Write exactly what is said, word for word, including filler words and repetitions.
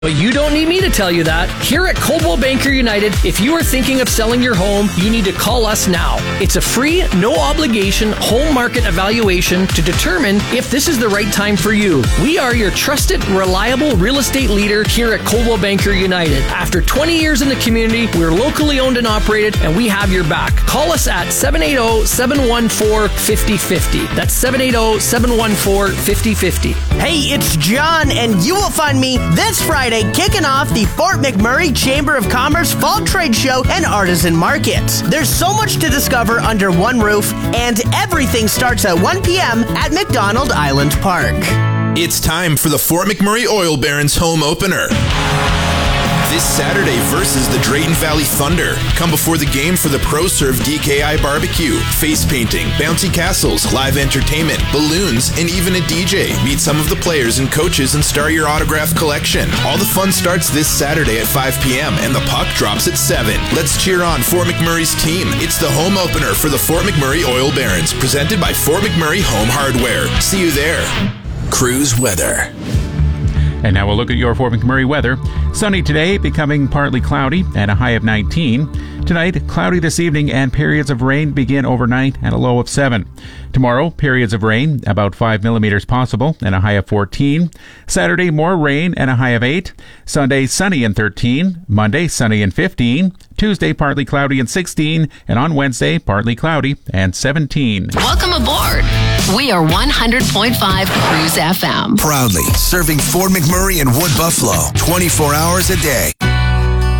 But you don't need me to tell you that. Here at Coldwell Banker United, if you are thinking of selling your home, you need to call us now. It's a free, no obligation home market evaluation to determine if this is the right time for you. We are your trusted, reliable real estate leader here at Coldwell Banker United. After twenty years in the community, we're locally owned and operated, and we have your back. Call us at seven eight zero, seven one four, five zero five zero. That's seven eight zero, seven one four, five zero five zero. Hey, it's John, and you will find me this Friday kicking off the Fort McMurray Chamber of Commerce Fall Trade Show and Artisan Market. There's so much to discover under one roof, and everything starts at one p.m. at McDonald Island Park. It's time for the Fort McMurray Oil Barons home opener. This Saturday versus the Drayton Valley Thunder. Come before the game for the ProServe D K I barbecue, face painting, bouncy castles, live entertainment, balloons, and even a D J. Meet some of the players and coaches and star your autograph collection. All the fun starts this Saturday at five p.m. and the puck drops at seven. Let's cheer on Fort McMurray's team. It's the home opener for the Fort McMurray Oil Barons, presented by Fort McMurray Home Hardware. See you there. Cruise weather. And now we'll look at your Fort McMurray weather. Sunny today, becoming partly cloudy, and a high of nineteen. Tonight, cloudy this evening, and periods of rain begin overnight at a low of seven. Tomorrow, periods of rain, about five millimeters possible, and a high of fourteen. Saturday, more rain, and a high of eight. Sunday, sunny and thirteen. Monday, sunny and fifteen. Tuesday, partly cloudy and sixteen. And on Wednesday, partly cloudy and seventeen. Welcome aboard. We are one hundred point five Cruise F M. Proudly serving Fort McMurray and Wood Buffalo twenty-four hours a day.